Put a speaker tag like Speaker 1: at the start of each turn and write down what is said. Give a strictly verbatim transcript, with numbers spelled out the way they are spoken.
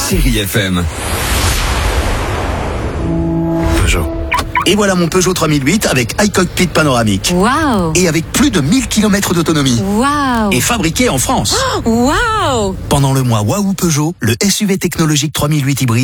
Speaker 1: Chérie F M.
Speaker 2: Peugeot. Et voilà mon Peugeot trois mille huit avec iCockpit panoramique.
Speaker 3: Waouh.
Speaker 2: Et avec plus de mille kilomètres d'autonomie.
Speaker 3: Waouh.
Speaker 2: Et fabriqué en France.
Speaker 3: Waouh.
Speaker 2: Pendant le mois Waouh Peugeot, le S U V technologique trois mille huit hybride